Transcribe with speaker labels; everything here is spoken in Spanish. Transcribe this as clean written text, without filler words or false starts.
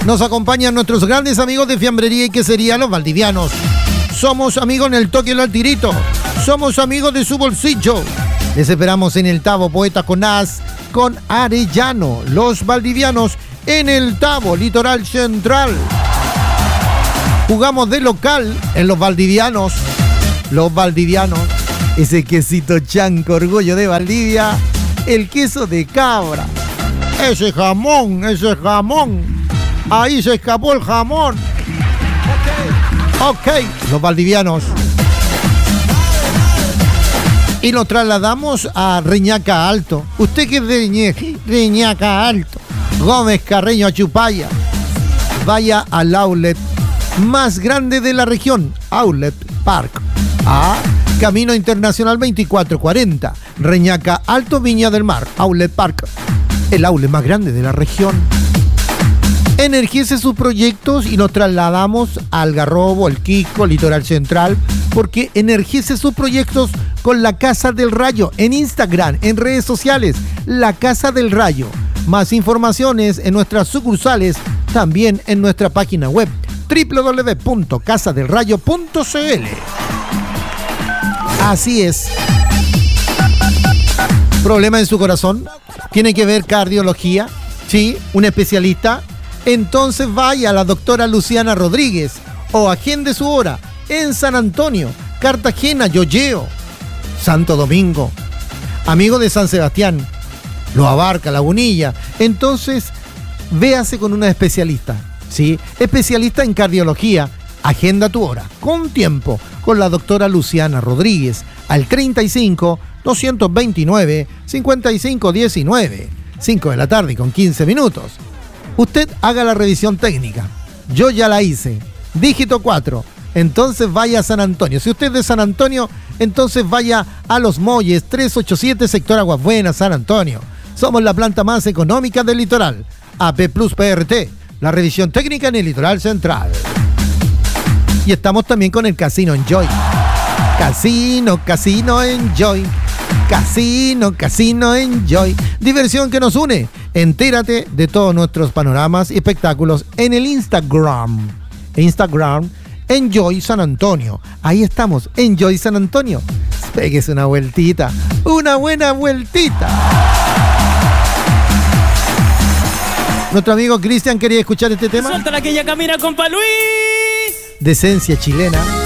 Speaker 1: Nos acompañan nuestros grandes amigos de fiambrería y quesería Los Valdivianos. Somos amigos en el toque y el tirito. Somos amigos de su bolsillo. Les esperamos en el Tabo Poeta con As, con Arellano. Los Valdivianos en el Tabo, Litoral Central. Jugamos de local en Los Valdivianos. Los Valdivianos. Ese quesito chanco, orgullo de Valdivia. El queso de cabra. Ese jamón. Ahí se escapó el jamón. Ok, Los Valdivianos. Y nos trasladamos a Reñaca Alto. Usted que es de Reñaca Alto, Gómez Carreño, Achupaya, vaya al outlet más grande de la región, Outlet Park. Camino Internacional 2440, Reñaca Alto, Viña del Mar, Outlet Park, el outlet más grande de la región. Energice sus proyectos y nos trasladamos a Algarrobo, El Quisco, Litoral Central, porque energice sus proyectos con La Casa del Rayo en Instagram, en redes sociales, La Casa del Rayo. Más informaciones en nuestras sucursales, también en nuestra página web www.casadelrayo.cl. Así es. ¿Problema en su corazón? ¿Tiene que ver cardiología? ¿Sí? ¿Un especialista? Entonces vaya a la doctora Luciana Rodríguez o agende su hora en San Antonio, Cartagena, Yoyeo, Santo Domingo, amigo de San Sebastián, lo abarca, Lagunilla. Entonces véase con una especialista, ¿sí? Especialista en cardiología. Agenda tu hora con tiempo con la doctora Luciana Rodríguez al 35 229 5519, 5 de la tarde con 15 minutos. Usted haga la revisión técnica. Yo ya la hice. Dígito 4. Entonces vaya a San Antonio. Si usted es de San Antonio, entonces vaya a Los Molles, 387, sector Aguas Buenas, San Antonio. Somos la planta más económica del litoral. AP Plus PRT, la revisión técnica en el litoral central. Y estamos también con el Casino Enjoy. Casino Enjoy. Casino Enjoy. Diversión que nos une. Entérate de todos nuestros panoramas y espectáculos en el Instagram. Enjoy San Antonio. Ahí estamos, Enjoy San Antonio. Péguese una vueltita. Una buena vueltita. Nuestro amigo Cristian quería escuchar este tema.
Speaker 2: Suelta la que ya camina, compa Luis.
Speaker 1: De esencia chilena.